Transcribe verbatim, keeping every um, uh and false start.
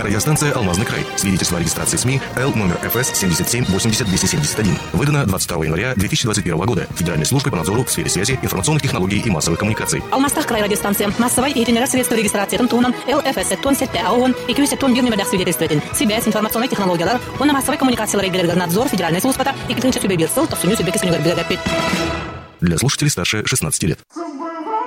Радиостанция «Алмазный край». Свидетельство о регистрации СМИ Л номер эф эс семьдесят семь восемьдесят двести семьдесят один. Выдано двадцать второго января две тысячи двадцать первого года Федеральной службой по надзору в сфере связи, информационных технологий и массовых коммуникаций. Алмастах край радиостанция. Массовой и генерал средства регистрации Тантуном Л эф эс тон сетте аон и кюсе тон бирни медах свидетельствователь. Связь, информационные технологии, он на массовой коммуникации регулярный надзор Федеральной службы и китынча себе бирсел, то все нюс и беки сунюгар билет. Для слушателей старше шестнадцати лет.